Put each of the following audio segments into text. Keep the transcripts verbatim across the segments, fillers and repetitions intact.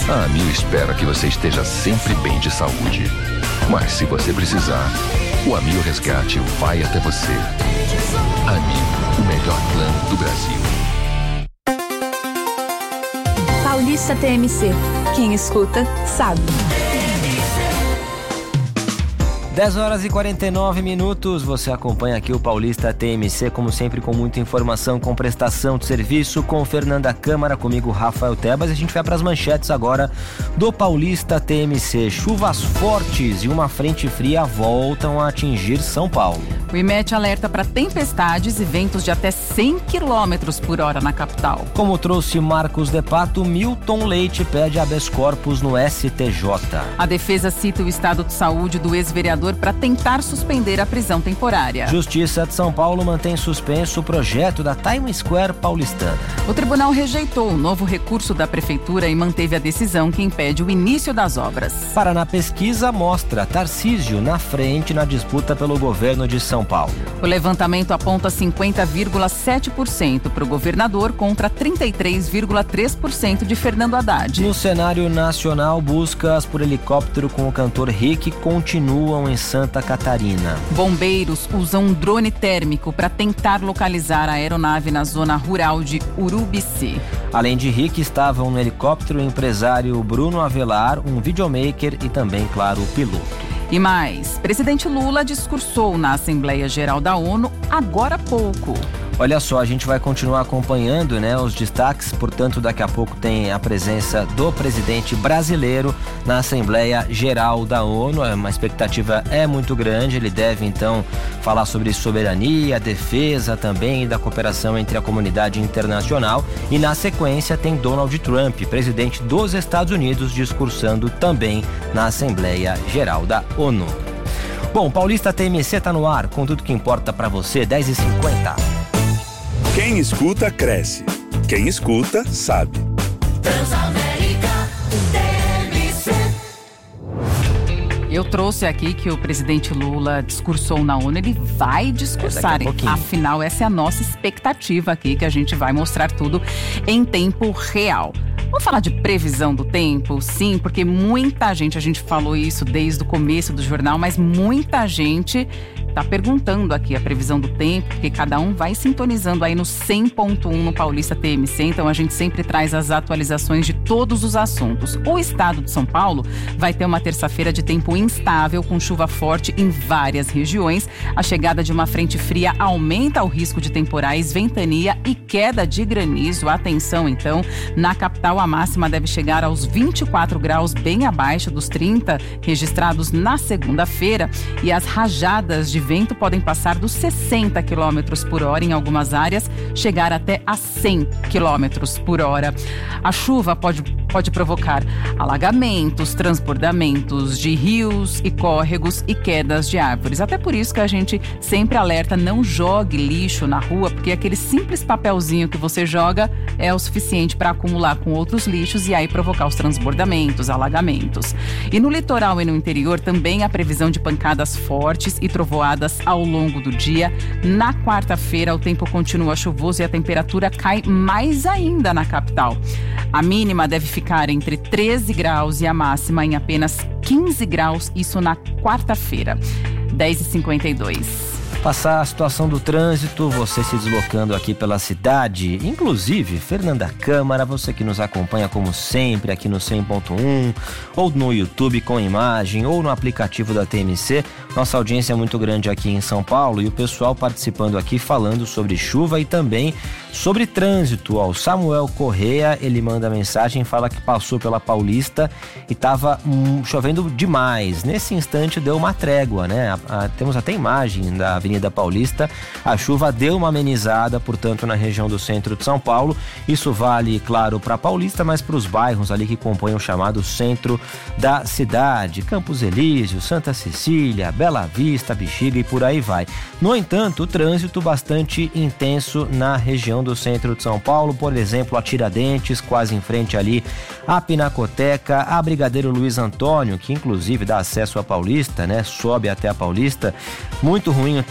A Amil espera que você esteja sempre bem de saúde. Mas se você precisar, o Amil Resgate vai até você. Amil, o melhor plano do Brasil. Paulista T M C. Quem escuta, sabe. dez horas e quarenta e nove minutos, você acompanha aqui o Paulista T M C, como sempre com muita informação, com prestação de serviço, com Fernanda Câmara, comigo Rafael Tebas, e a gente vai para as manchetes agora do Paulista T M C. Chuvas fortes e uma frente fria voltam a atingir São Paulo. O I M E T alerta para tempestades e ventos de até cem quilômetros por hora na capital. Como trouxe Marcos de Pato, Milton Leite pede habeas corpus no S T J. A defesa cita o estado de saúde do ex-vereador para tentar suspender a prisão temporária. Justiça de São Paulo mantém suspenso o projeto da Times Square paulistana. O tribunal rejeitou o novo recurso da prefeitura e manteve a decisão que impede o início das obras. Paraná Pesquisa mostra Tarcísio na frente na disputa pelo governo de São Paulo. O levantamento aponta cinquenta vírgula sete por cento para o governador contra trinta e três vírgula três por cento de Fernando Haddad. No cenário nacional, buscas por helicóptero com o cantor Rick continuam em Santa Catarina. Bombeiros usam um drone térmico para tentar localizar a aeronave na zona rural de Urubici. Além de Rick, estavam no helicóptero o empresário Bruno Avelar, um videomaker e também, claro, o piloto. E mais, presidente Lula discursou na Assembleia Geral da ONU agora há pouco. Olha só, a gente vai continuar acompanhando, né, os destaques, portanto, daqui a pouco tem a presença do presidente brasileiro na Assembleia Geral da ONU. Uma expectativa é muito grande, ele deve então falar sobre soberania, defesa também e da cooperação entre a comunidade internacional. E na sequência tem Donald Trump, presidente dos Estados Unidos, discursando também na Assembleia Geral da ONU. Bom, Paulista T M C tá no ar, com tudo que importa para você, dez e cinquenta. Quem escuta, cresce. Quem escuta, sabe. Transamérica T M C. Eu trouxe aqui que o presidente Lula discursou na ONU, ele vai discursar. É, Afinal, essa é a nossa expectativa aqui, que a gente vai mostrar tudo em tempo real. Vamos falar de previsão do tempo? Sim, porque muita gente, a gente falou isso desde o começo do jornal, mas muita gente está perguntando aqui a previsão do tempo, porque cada um vai sintonizando aí no cem ponto um no Paulista T M C, então a gente sempre traz as atualizações de todos os assuntos. O estado de São Paulo vai ter uma terça-feira de tempo instável, com chuva forte em várias regiões. A chegada de uma frente fria aumenta o risco de temporais, ventania e queda de granizo. Atenção, então, na capital a máxima deve chegar aos vinte e quatro graus, bem abaixo dos trinta registrados na segunda-feira, e as rajadas de vento podem passar dos sessenta quilômetros por hora em algumas áreas, chegar até a cem quilômetros por hora. A chuva pode, pode provocar alagamentos, transbordamentos de rios e córregos e quedas de árvores. Até por isso que a gente sempre alerta, não jogue lixo na rua, porque aquele simples papelzinho que você joga é o suficiente para acumular com outros lixos e aí provocar os transbordamentos, alagamentos. E no litoral e no interior também há previsão de pancadas fortes e trovoadas ao longo do dia. Na quarta-feira o tempo continua chuvoso e a temperatura cai mais ainda na capital. A mínima deve ficar entre treze graus e a máxima em apenas quinze graus, isso na quarta-feira. dez e cinquenta e dois. Passar a situação do trânsito, você se deslocando aqui pela cidade, inclusive Fernanda Câmara, você que nos acompanha como sempre aqui no cem ponto um, ou no YouTube com imagem, ou no aplicativo da T M C. Nossa audiência é muito grande aqui em São Paulo e o pessoal participando aqui falando sobre chuva e também sobre trânsito. Ó, o Samuel Correia, ele manda mensagem, fala que passou pela Paulista e estava hum, chovendo demais. Nesse instante deu uma trégua, né? A, a, temos até imagem da Avenida Paulista. A chuva deu uma amenizada, portanto, na região do centro de São Paulo. Isso vale, claro, para Paulista, mas para os bairros ali que compõem o chamado centro da cidade. Campos Elíseos, Santa Cecília, Bela Vista, Bexiga e por aí vai. No entanto, o trânsito bastante intenso na região do centro de São Paulo, por exemplo, a Tiradentes, quase em frente ali a Pinacoteca, a Brigadeiro Luiz Antônio, que inclusive dá acesso à Paulista, né? Sobe até a Paulista. Muito ruim o trânsito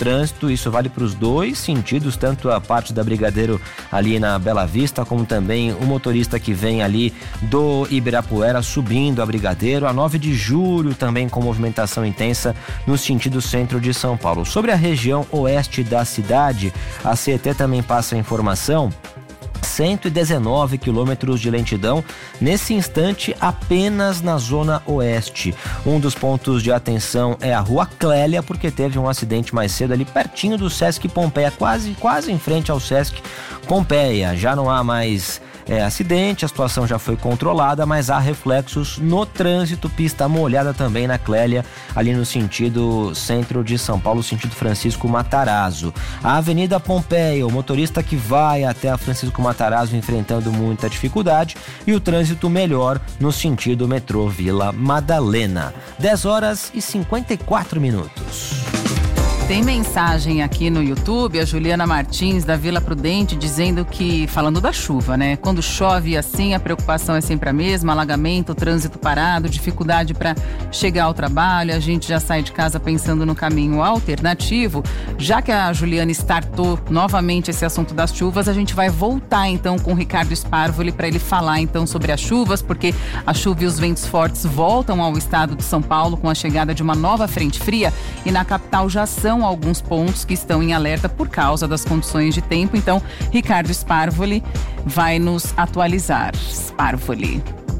trânsito. Isso vale para os dois sentidos, tanto a parte da Brigadeiro ali na Bela Vista, como também o motorista que vem ali do Ibirapuera subindo a Brigadeiro. A nove de julho também com movimentação intensa no sentido centro de São Paulo. Sobre a região oeste da cidade, a C E T também passa a informação: cento e dezenove quilômetros de lentidão nesse instante apenas na zona oeste. Um dos pontos de atenção é a Rua Clélia, porque teve um acidente mais cedo ali pertinho do Sesc Pompeia, quase, quase em frente ao Sesc Pompeia. Já não há mais É, acidente, a situação já foi controlada, mas há reflexos no trânsito, pista molhada também na Clélia, ali no sentido centro de São Paulo, sentido Francisco Matarazzo. A Avenida Pompeia, o motorista que vai até a Francisco Matarazzo enfrentando muita dificuldade, e o trânsito melhor no sentido metrô Vila Madalena. dez horas e cinquenta e quatro minutos. Tem mensagem aqui no YouTube, a Juliana Martins, da Vila Prudente, dizendo que, falando da chuva, né? Quando chove assim, a preocupação é sempre a mesma: alagamento, trânsito parado, dificuldade para chegar ao trabalho. A gente já sai de casa pensando no caminho alternativo. Já que a Juliana startou novamente esse assunto das chuvas, a gente vai voltar então com o Ricardo Sparvoli para ele falar então sobre as chuvas, porque a chuva e os ventos fortes voltam ao estado de São Paulo com a chegada de uma nova frente fria, e na capital já são alguns pontos que estão em alerta por causa das condições de tempo. Então, Ricardo Sparvoli vai nos atualizar. Sparvoli.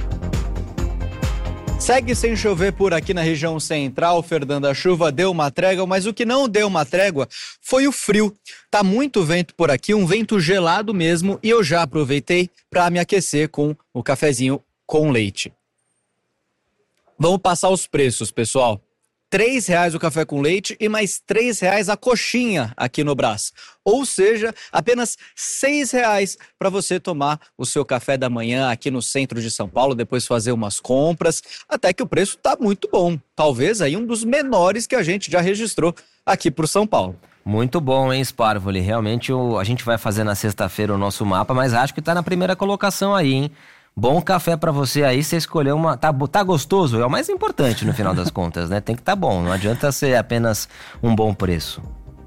Segue sem chover por aqui na região central, Fernanda. A chuva deu uma trégua, mas o que não deu uma trégua foi o frio. Tá muito vento por aqui, um vento gelado mesmo, e eu já aproveitei para me aquecer com o cafezinho com leite. Vamos passar os preços, pessoal. três reais o café com leite e mais três reais a coxinha aqui no Brás. Ou seja, apenas seis reais para você tomar o seu café da manhã aqui no centro de São Paulo, depois fazer umas compras, até que o preço tá muito bom. Talvez aí um dos menores que a gente já registrou aqui por São Paulo. Muito bom, hein, Sparvoli? Realmente o, a gente vai fazer na sexta-feira o nosso mapa, mas acho que tá na primeira colocação aí, hein? Bom café pra você aí, você escolheu uma... Tá, tá gostoso? É o mais importante no final das contas, né? Tem que tá bom, não adianta ser apenas um bom preço.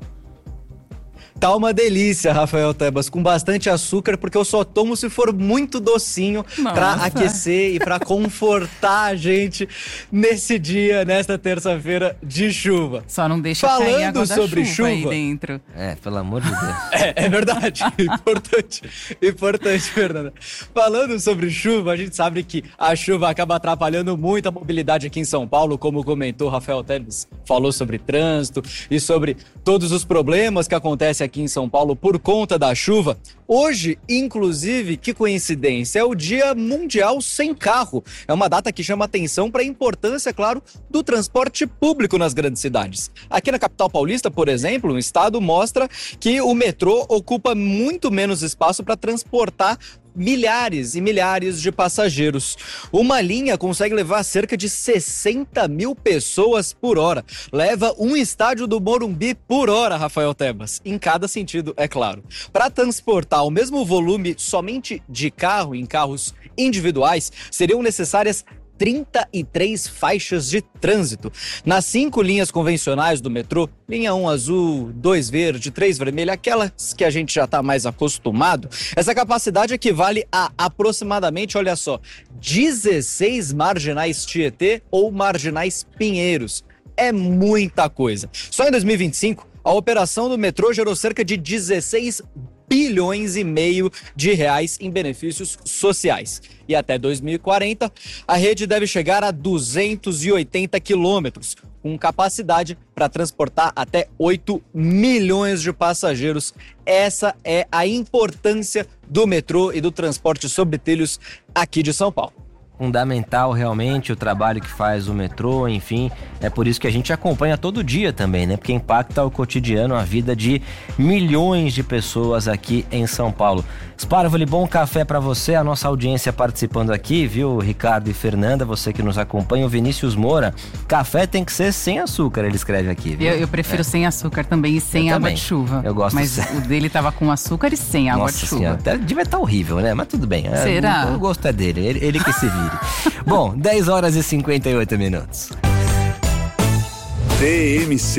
Tá uma delícia, Rafael Tebas, com bastante açúcar, porque eu só tomo se for muito docinho. Nossa. Pra aquecer e pra confortar a gente nesse dia, nesta terça-feira de chuva. Só não deixa Falando cair água da sobre chuva, chuva aí dentro. É, pelo amor de Deus. É, é verdade, importante, importante, Fernanda. Falando sobre chuva, a gente sabe que a chuva acaba atrapalhando muito a mobilidade aqui em São Paulo, como comentou Rafael Tebas, falou sobre trânsito e sobre todos os problemas que acontecem aqui aqui em São Paulo por conta da chuva. Hoje, inclusive, que coincidência, é o Dia Mundial Sem Carro. É uma data que chama atenção para a importância, claro, do transporte público nas grandes cidades. Aqui na capital paulista, por exemplo, o estado mostra que o metrô ocupa muito menos espaço para transportar milhares e milhares de passageiros. Uma linha consegue levar cerca de sessenta mil pessoas por hora. Leva um estádio do Morumbi por hora, Rafael Tebas. Em cada sentido, é claro. Para transportar o mesmo volume somente de carro em carros individuais, seriam necessárias trinta e três faixas de trânsito. Nas cinco linhas convencionais do metrô, linha um azul, dois verde, três vermelho, aquelas que a gente já está mais acostumado, essa capacidade equivale a aproximadamente, olha só, dezesseis marginais Tietê ou marginais Pinheiros. É muita coisa. Só em dois mil e vinte e cinco, a operação do metrô gerou cerca de dezesseis bilhões e meio de reais em benefícios sociais. E até dois mil e quarenta, a rede deve chegar a duzentos e oitenta quilômetros, com capacidade para transportar até oito milhões de passageiros. Essa é a importância do metrô e do transporte sobre trilhos aqui de São Paulo. Fundamental realmente o trabalho que faz o metrô, enfim, é por isso que a gente acompanha todo dia também, né? Porque impacta o cotidiano, a vida de milhões de pessoas aqui em São Paulo. Sparvoli, bom café pra você, a nossa audiência participando aqui, viu, Ricardo e Fernanda, você que nos acompanha, o Vinícius Moura, café tem que ser sem açúcar, ele escreve aqui, viu? Eu, eu prefiro é. sem açúcar também e sem eu água também. de chuva. Eu gosto. Mas o dele tava com açúcar e sem água Nossa de chuva. Senhora, até devia estar horrível, né? Mas tudo bem. Será? O, o gosto é dele, ele, ele que se vire. Bom, dez horas e cinquenta e oito minutos. T M C,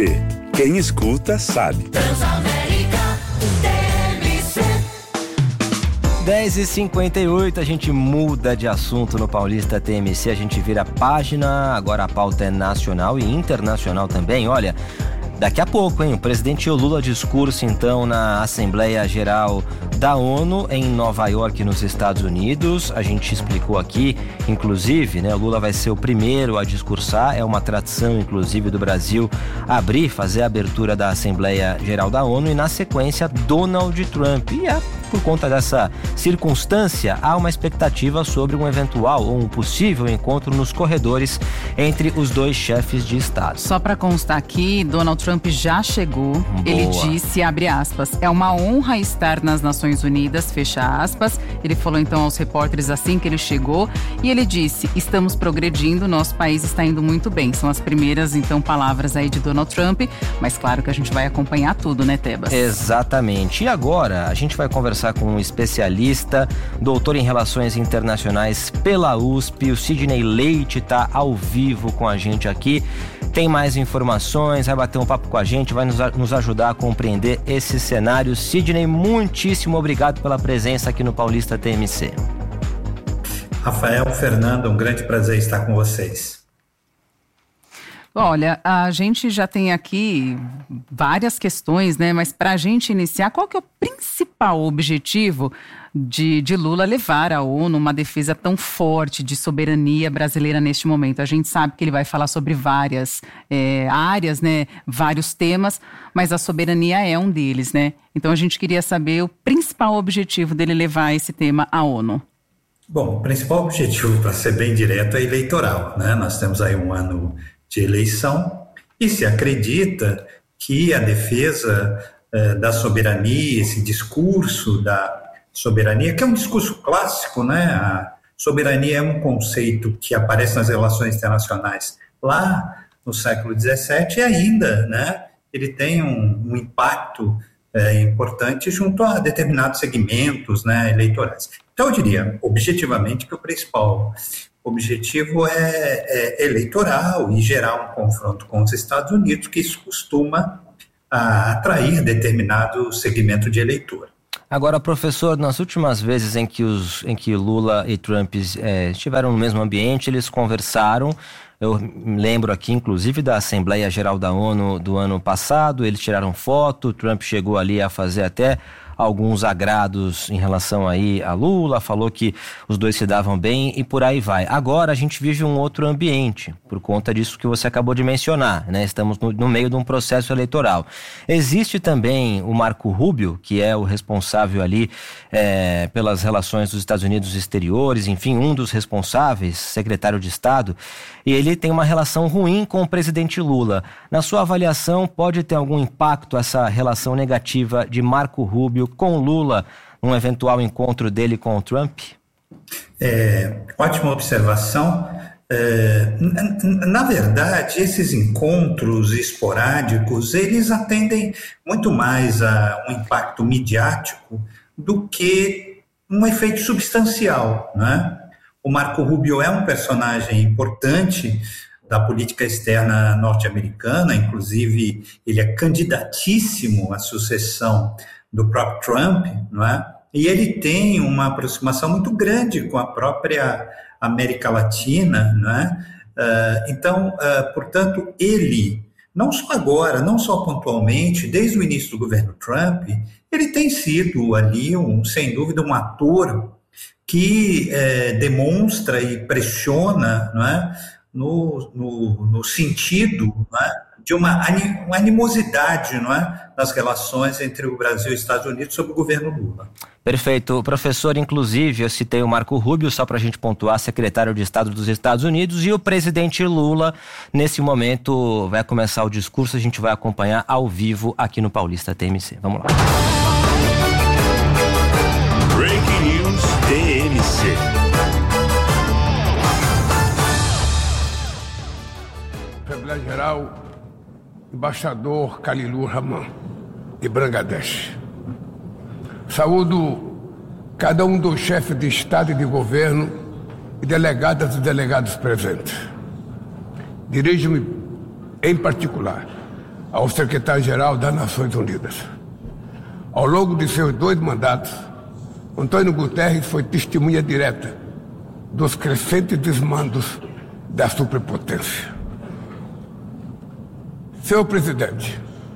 Quem escuta, sabe. Transamérica T M C. dez e cinquenta e oito, a gente muda de assunto no Paulista T M C, a gente vira a página, agora a pauta é nacional e internacional também. Olha, daqui a pouco, hein, o presidente Lula discurso então na Assembleia Geral da ONU em Nova York, nos Estados Unidos. A gente explicou aqui, inclusive, né, o Lula vai ser o primeiro a discursar, é uma tradição, inclusive, do Brasil abrir, fazer a abertura da Assembleia Geral da ONU e, na sequência, Donald Trump. E é, por conta dessa circunstância, há uma expectativa sobre um eventual ou um possível encontro nos corredores entre os dois chefes de Estado. Só para constar aqui, Donald Trump já chegou. Boa. Ele disse, abre aspas, é uma honra estar nas Nações Unidas, fecha aspas. Ele falou então aos repórteres assim que ele chegou e ele disse, estamos progredindo, nosso país está indo muito bem. São as primeiras então palavras aí de Donald Trump, mas claro que a gente vai acompanhar tudo, né, Tebas? Exatamente. E agora a gente vai conversar com um especialista, doutor em Relações Internacionais pela U S P, o Sidney Leite está ao vivo com a gente aqui. Tem mais informações, vai bater um papo com a gente, vai nos, nos ajudar a compreender esse cenário. Sidney, muitíssimo obrigado pela presença aqui no Paulista T M C. Rafael, Fernando, um grande prazer estar com vocês. Olha, a gente já tem aqui várias questões, né? Mas para a gente iniciar, qual que é o principal objetivo de, de Lula levar à ONU uma defesa tão forte de soberania brasileira neste momento? A gente sabe que ele vai falar sobre várias é, áreas, né? Vários temas, mas a soberania é um deles, né? Então a gente queria saber o principal objetivo dele levar esse tema à ONU. Bom, o principal objetivo, para ser bem direto, é eleitoral, né? Nós temos aí um ano de eleição e se acredita que a defesa eh, da soberania, esse discurso da soberania, que é um discurso clássico, né? A soberania é um conceito que aparece nas relações internacionais lá no século dezessete e ainda, né? Ele tem um, um impacto eh, importante junto a determinados segmentos, né, eleitorais. Então eu diria, objetivamente, que o principal objetivo é, é eleitoral e gerar um confronto com os Estados Unidos, que isso costuma a, atrair determinado segmento de eleitor. Agora, professor, nas últimas vezes em que, os, em que Lula e Trump é, estiveram no mesmo ambiente, eles conversaram. Eu lembro aqui, inclusive, da Assembleia Geral da ONU do ano passado, eles tiraram foto, Trump chegou ali a fazer até alguns agrados em relação aí a Lula, falou que os dois se davam bem e por aí vai. Agora a gente vive um outro ambiente, por conta disso que você acabou de mencionar, né? Estamos no, no meio de um processo eleitoral. Existe também o Marco Rubio, que é o responsável ali é, pelas relações dos Estados Unidos exteriores, enfim, um dos responsáveis, secretário de Estado, e ele tem uma relação ruim com o presidente Lula. Na sua avaliação, pode ter algum impacto essa relação negativa de Marco Rubio com Lula num eventual encontro dele com o Trump? É, ótima observação. É, na, na verdade, esses encontros esporádicos, eles atendem muito mais a um impacto midiático do que um efeito substancial, né? O Marco Rubio é um personagem importante da política externa norte-americana, inclusive ele é candidatíssimo à sucessão do próprio Trump, não é? E ele tem uma aproximação muito grande com a própria América Latina, não é? Uh, então, uh, portanto, ele, não só agora, não só pontualmente, desde o início do governo Trump, ele tem sido ali, um, sem dúvida, um ator que eh, demonstra e pressiona, não é? no, no, no sentido, não é? de uma, uma animosidade, não é? nas relações entre o Brasil e os Estados Unidos sob o governo Lula. Perfeito. Professor, inclusive, eu citei o Marco Rubio, só para a gente pontuar, secretário de Estado dos Estados Unidos, e o presidente Lula, nesse momento, vai começar o discurso, a gente vai acompanhar ao vivo aqui no Paulista T M C. Vamos lá. Breaking News T M C. Assembleia Geral, embaixador Khalilur Rahman, de Bangladesh. Saúdo cada um dos chefes de Estado e de governo e delegadas e delegados presentes. Dirijo-me, em particular, ao secretário-geral das Nações Unidas. Ao longo de seus dois mandatos, Antônio Guterres foi testemunha direta dos crescentes desmandos da superpotência. Senhor presidente,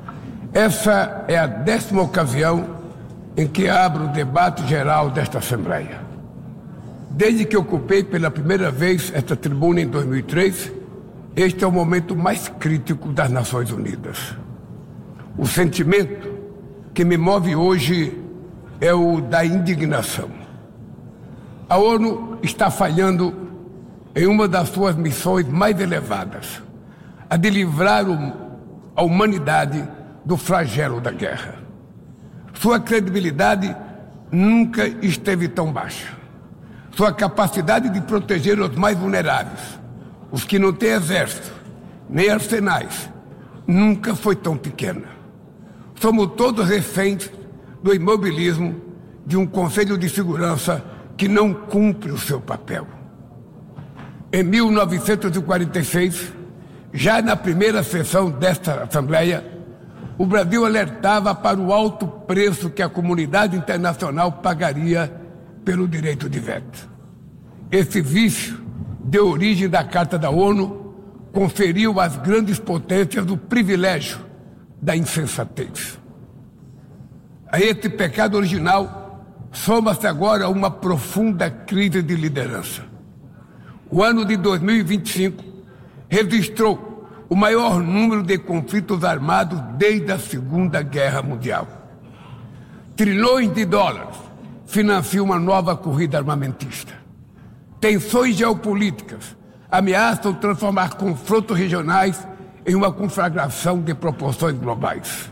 essa é a décima ocasião em que abro o debate geral desta Assembleia. Desde que ocupei pela primeira vez esta tribuna em dois mil e três, este é o momento mais crítico das Nações Unidas. O sentimento que me move hoje é o da indignação. A ONU está falhando em uma das suas missões mais elevadas, a de livrar a humanidade do flagelo da guerra. Sua credibilidade nunca esteve tão baixa. Sua capacidade de proteger os mais vulneráveis, os que não têm exército, nem arsenais, nunca foi tão pequena. Somos todos reféns do imobilismo de um Conselho de Segurança que não cumpre o seu papel. Em mil novecentos e quarenta e seis, já na primeira sessão desta Assembleia, o Brasil alertava para o alto preço que a comunidade internacional pagaria pelo direito de veto. Esse vício deu origem da Carta da ONU, conferiu às grandes potências o privilégio da insensatez. A esse pecado original soma-se agora uma profunda crise de liderança. O ano de dois mil e vinte e cinco registrou o maior número de conflitos armados desde a Segunda Guerra Mundial. Trilhões de dólares financiam uma nova corrida armamentista. Tensões geopolíticas ameaçam transformar confrontos regionais em uma conflagração de proporções globais.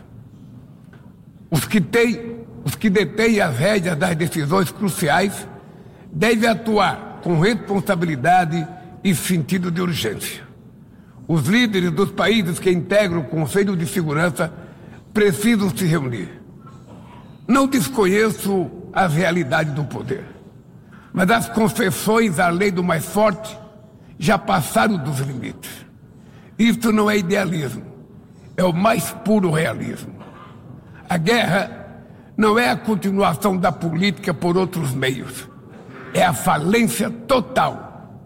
Os que têm, os que detêm as rédeas das decisões cruciais devem atuar com responsabilidade e sentido de urgência. Os líderes dos países que integram o Conselho de Segurança precisam se reunir. Não desconheço as realidades do poder, mas as concessões à lei do mais forte já passaram dos limites. Isso não é idealismo, é o mais puro realismo. A guerra não é a continuação da política por outros meios, é a falência total